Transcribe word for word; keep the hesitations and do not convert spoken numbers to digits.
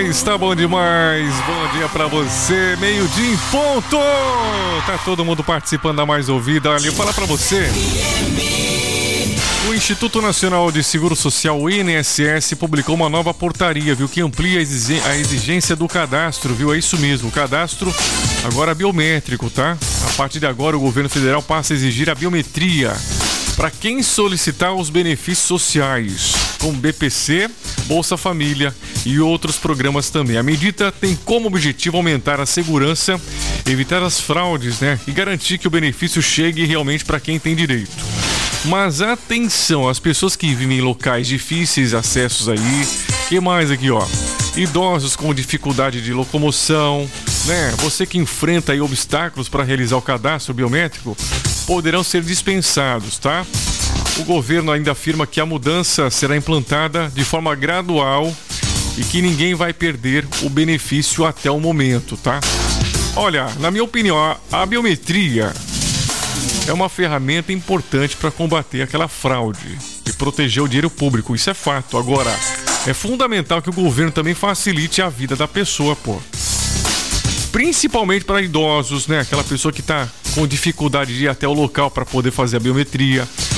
demais, tá bom demais. Bom dia pra você, meio-dia em ponto. Tá todo mundo participando da Mais Ouvida. Olha, eu falar pra você. O Instituto Nacional de Seguro Social, o I N S S, publicou uma nova portaria, viu, que amplia a exigência do cadastro, viu? É isso mesmo, o cadastro agora biométrico, tá? A partir de agora, o governo federal passa a exigir a biometria para quem solicitar os benefícios sociais, como B P C, Bolsa Família e outros programas também. A medida tem como objetivo aumentar a segurança, evitar as fraudes, né? E garantir que o benefício chegue realmente para quem tem direito. Mas atenção, as pessoas que vivem em locais difíceis, acessos aí, que mais aqui, ó? Idosos com dificuldade de locomoção, né? Você que enfrenta aí obstáculos para realizar o cadastro biométrico, poderão ser dispensados, tá? O governo ainda afirma que a mudança será implantada de forma gradual e que ninguém vai perder o benefício até o momento, tá? Olha, na minha opinião, a, a biometria é uma ferramenta importante para combater aquela fraude e proteger o dinheiro público, isso é fato. Agora, é fundamental que o governo também facilite a vida da pessoa, pô. Principalmente para idosos, né? Aquela pessoa que está com dificuldade de ir até o local para poder fazer a biometria.